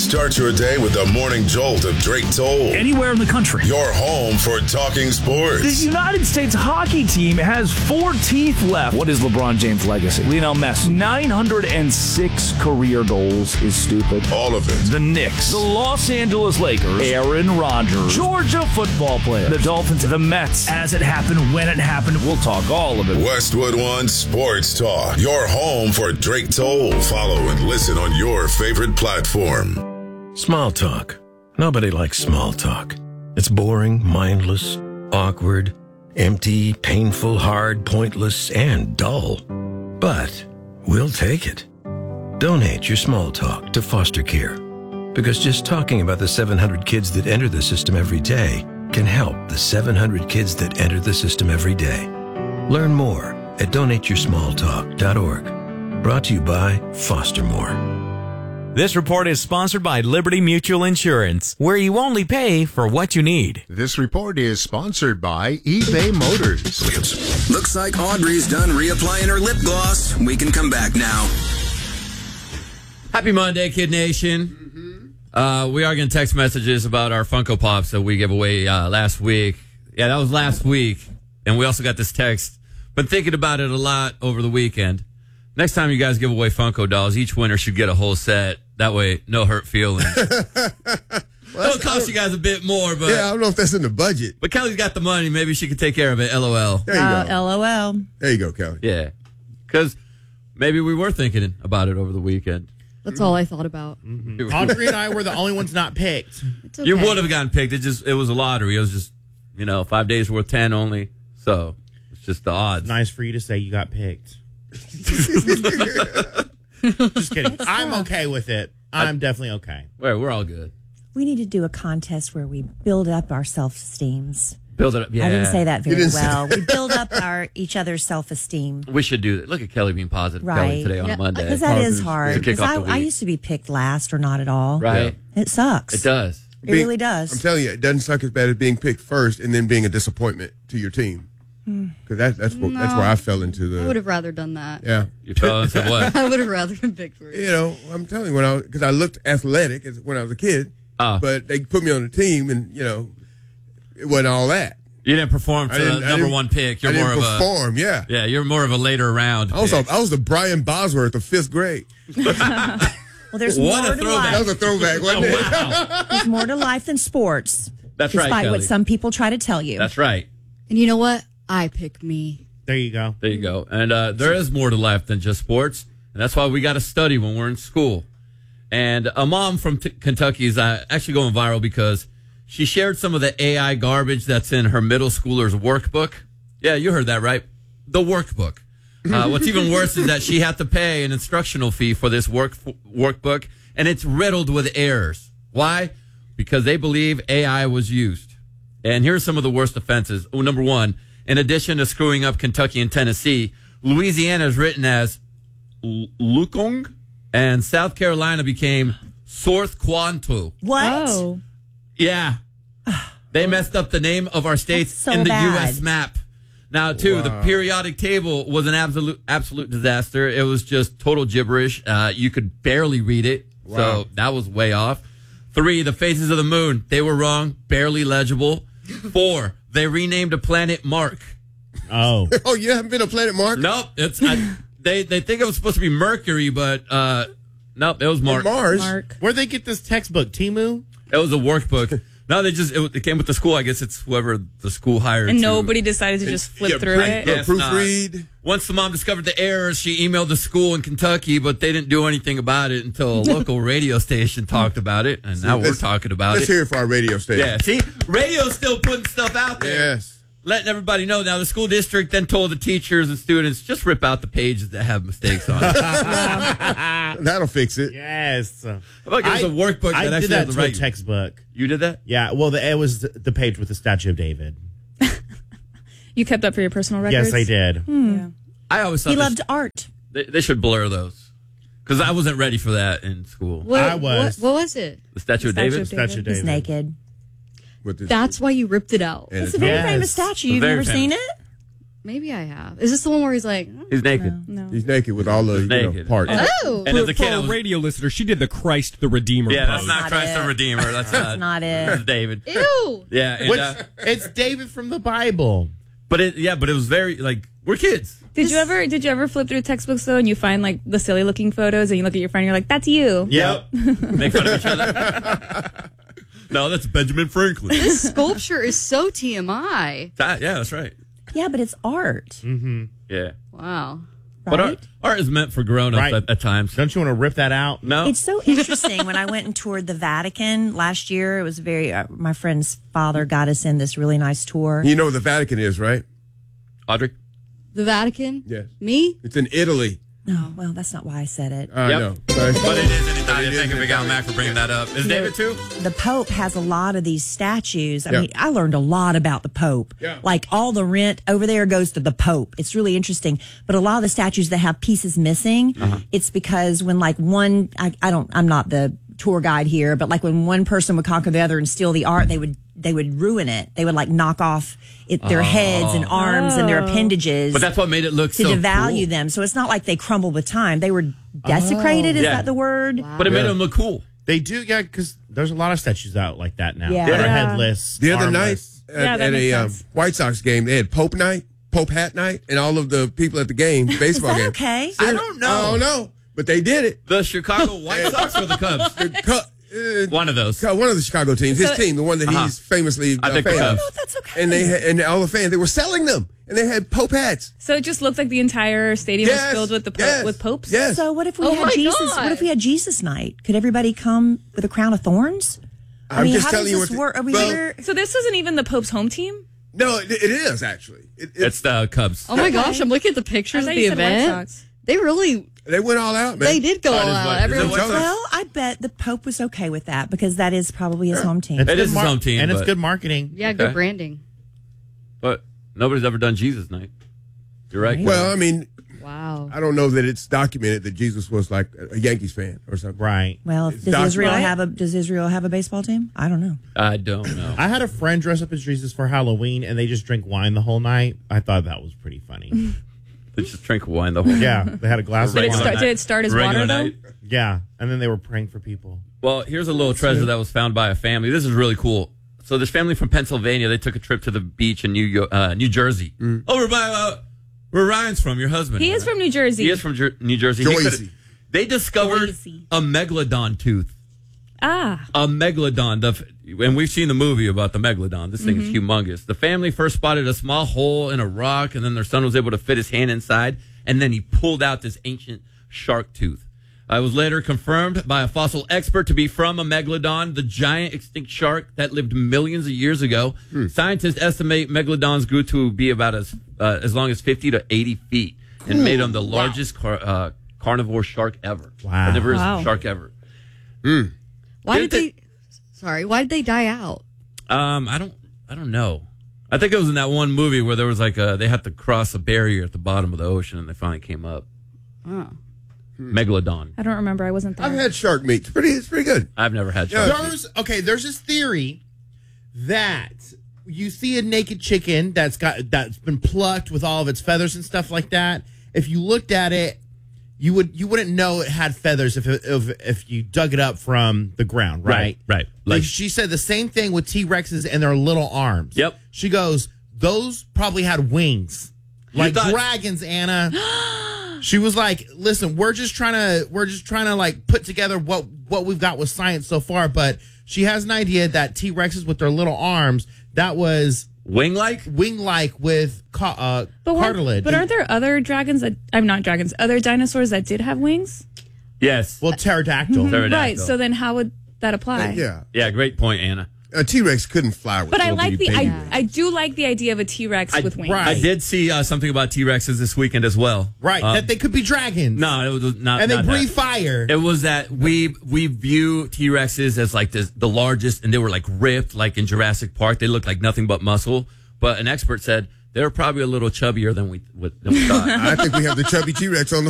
Start your day with the morning jolt of Drake Toll. Anywhere in the country. Your home for talking sports. The United States hockey team has 4 teeth left. What is LeBron James' legacy? Lionel Messi. 906 career goals is stupid. All of it. The Knicks. The Los Angeles Lakers. Aaron Rodgers. Georgia football player. The Dolphins. The Mets. As it happened, when it happened, we'll talk all of it. Westwood One Sports Talk. Your home for Drake Toll. Follow and listen on your favorite platform. Small talk. Nobody likes small talk. It's boring, mindless, awkward, empty, painful, hard, pointless, and dull. But we'll take it. Donate your small talk to foster care. Because just talking about the 700 kids that enter the system every day can help the 700 kids that enter the system every day. Learn more at donateyoursmalltalk.org. Brought to you by Foster More. This report is sponsored by Liberty Mutual Insurance, where you only pay for what you need. This report is sponsored by eBay Motors. Looks like Audrey's done reapplying her lip gloss. We can come back now. Happy Monday, Kid Nation. We are getting text messages about our Funko Pops that we gave away last week. Yeah, that was last week. And we also got this text. Been thinking about it a lot over the weekend. Next time you guys give away Funko dolls, each winner should get a whole set. That way, no hurt feelings. It'll cost you guys a bit more, but yeah, I don't know if that's in the budget. But Kelly's got the money. Maybe she can take care of it. LOL. There you go. LOL. There you go, Kelly. Yeah, because maybe we were thinking about it over the weekend. That's all I thought about. Mm-hmm. Audrey and I were the only ones not picked. It's okay. You would have gotten picked. It was a lottery. It was just 5 days worth 10 only. So it's just the odds. It's nice for you to say you got picked. Just kidding. I'm okay with it. I'm definitely okay. We're all good. We need to do a contest where we build up our self-esteems. Build it up. Yeah. I didn't say that very well. We build up each other's self-esteem. We should do that. Look at Kelly being positive. Right. Kelly today on a Monday. Because that is hard. To kick off the I week. used to be picked last or not at all. Right. It sucks. It does. It really does. I'm telling you, it doesn't suck as bad as being picked first and then being a disappointment to your team. Because that's where I fell into the. I would have rather done that. Yeah. You fell into what? I would have rather been picked first. I'm telling you, because I looked athletic when I was a kid, but they put me on the team, and it wasn't all that. You didn't perform for the number one pick. You're more of perform, yeah. Yeah, you're more of a later round. I was the Brian Bosworth of 5th grade. Well, there's more to life. That was a throwback, wasn't it? Wow. There's more to life than sports. That's right, Despite Kelly. what some people try to tell you. That's right. And you know what? I pick me. There you go. There you go. And there is more to life than just sports. And that's why we got to study when we're in school. And a mom from Kentucky is actually going viral because she shared some of the AI garbage that's in her middle schooler's workbook. Yeah, you heard that right. The workbook. What's even worse is that she had to pay an instructional fee for this workbook, and it's riddled with errors. Why? Because they believe AI was used. And here's some of the worst offenses. Oh, number one, in addition to screwing up Kentucky and Tennessee, Louisiana is written as Lukong, and South Carolina became Sorth Quanto. What? Oh. Yeah. They messed up the name of our states so in the bad. U.S. map. Now, too, the periodic table was an absolute disaster. It was just total gibberish. You could barely read it. Wow. So that was way off. 3, the phases of the moon. They were wrong. Barely legible. 4, they renamed a planet Mark. Oh. Oh, you haven't been to Planet Mark? Nope. They think it was supposed to be Mercury, but nope, it was Mark. Mars. Where'd they get this textbook? Timu? It was a workbook. No, it came with the school. I guess it's whoever the school hired. And nobody decided to just flip through it. Yes, proofread. Once the mom discovered the errors, she emailed the school in Kentucky, but they didn't do anything about it until a local radio station talked about it, and now we're talking about Let's it. hear it for our radio station. Yeah, see? Radio's still putting stuff out there. Yes. Letting everybody know. Now, the school district then told the teachers and students, just rip out the pages that have mistakes on it. That'll fix it. Yes. Look, there's a workbook that I actually did that has the to right a textbook. You did that? Yeah, well, it was the page with the statue of David. You kept that for your personal records? Yes, I did. Yeah. I always thought He loved art. they should blur those. Because I wasn't ready for that in school. I was. What was it? The Statue of David? Statue of He's David. naked. That's why you ripped it out. It's a very famous statue. You've never seen it? Maybe I have. Is this the one where he's like? He's naked. No. He's naked with all the parts. Oh. And as a kid, for a radio listener, she did the Christ the Redeemer. Yeah, that's pose. not Christ the Redeemer. That's not it. That's David. Ew. Yeah, and, It's David from the Bible. but it was very like we're kids. Did you ever flip through textbooks though and you find like the silly looking photos and you look at your friend and you're like, that's you? Yep. Make fun of each other. No, that's Benjamin Franklin. This sculpture is so TMI. Yeah, that's right. Yeah, but it's art. Mm-hmm. Yeah. Wow. But Right? art is meant for grown-ups Right. at times. Don't you want to rip that out? No. It's so interesting. When I went and toured the Vatican last year, it was very, my friend's father got us in this really nice tour. You know what the Vatican is, right? Audrey? The Vatican? Yes. Me? It's in Italy. No, well, that's not why I said it. I Yep. know. But it is in Italian. Thank you, Big Al Mac, for bringing that up. Is David too? The Pope has a lot of these statues. I Yeah. mean, I learned a lot about the Pope. Yeah. Like all the rent over there goes to the Pope. It's really interesting. But a lot of the statues that have pieces missing, it's because when like one, I'm not the tour guide here, but like when one person would conquer the other and steal the art, they would ruin it. They would like knock off their heads and arms and their appendages. But that's what made it look to so devalue cool. them. So it's not like they crumbled with time. They were desecrated. Is Yeah. that the word? But it made them look cool. They do, yeah, because there's a lot of statues out like that now. Yeah. That are Yeah. headless. The other night armless. Yeah, that at makes a sense. White Sox game, they had Pope night, Pope hat night, and all of the people at the game, baseball that game. okay? said- I don't know. I don't know, but they did it. The Chicago White Sox or the Cubs? One of those. One of the Chicago teams, his team, the one that he's famously I think fan the of. Cubs. Oh, that's okay. And all the fans, they were selling them, and they had Pope hats. So it just looked like the entire stadium Yes, was filled with with popes? Yes. So what if we Oh had my Jesus? God. What if we had Jesus night? Could everybody come with a crown of thorns? I I'm mean, just how telling does you this what. work? Are we well, here? So this isn't even the Pope's home team? no, it is actually. It's the Cubs. Oh my gosh, I'm looking at the pictures I of thought the you said White event. Sox. They really, They went all out, man. they did go all is out. what- is Everyone it what- Well, I bet the Pope was okay with that because that is probably his home team. It good is his home team, and it's but- good marketing. yeah, Okay. good branding. But nobody's ever done Jesus night. You're right. Well, I mean, Wow. I don't know that it's documented that Jesus was like a Yankees fan or something. Right. Well, It's does Israel documented. have a baseball team? I don't know. I don't know. I had a friend dress up as Jesus for Halloween, and they just drink wine the whole night. I thought that was pretty funny. They just drink wine the whole Yeah, they had a glass of Did it, wine. start, did it start as Regular water, though? night. Yeah, and then they were praying for people. Well, here's a little treasure that was found by a family. This is really cool. So this family from Pennsylvania, they took a trip to the beach in New Jersey. Over by where Ryan's from, your husband. He is from New Jersey. He is from New Jersey. Jersey. They discovered Jersey. a megalodon tooth. Ah. A megalodon. And we've seen the movie about the megalodon. This thing is humongous. The family first spotted a small hole in a rock, and then their son was able to fit his hand inside, and then he pulled out this ancient shark tooth. It was later confirmed by a fossil expert to be from a megalodon, the giant extinct shark that lived millions of years ago. Scientists estimate megalodons grew to be about as long as 50 to 80 feet and made them the largest carnivore shark ever. Wow. Carnivorous Wow. shark ever. Why Did did why did they die out? I don't know. I think it was in that one movie where there was like they had to cross a barrier at the bottom of the ocean and they finally came up. Oh. Megalodon. I don't remember. I wasn't there. I've had shark meat. It's pretty good. I've never had shark meat. There's this theory that you see a naked chicken that's been plucked with all of its feathers and stuff like that. If you looked at it, you wouldn't know it had feathers if you dug it up from the ground, right? Right. Like she said the same thing with T-Rexes and their little arms. Yep. She goes, those probably had wings. Like dragons, Anna. She was like, "Listen, we're just trying to like put together what we've got with science so far." But she has an idea that T-Rexes with their little arms, that was wing-like with cartilage. But aren't there other dragons that I'm not dragons, other dinosaurs that did have wings? Yes. Well, pterodactyl. Right. So then how would that apply? Yeah, great point, Anna. A T-Rex couldn't fly with But I little like bitty baby wings. I do like the idea of a T-Rex with wings. I did see something about T-Rexes this weekend as well. Right, that they could be dragons. No, it was not. And they not breathe that. fire. It was that we view T-Rexes as like the largest, and they were like ripped, like in Jurassic Park. They looked like nothing but muscle. But an expert said they were probably a little chubbier than we thought. I think we have the chubby T-Rex on the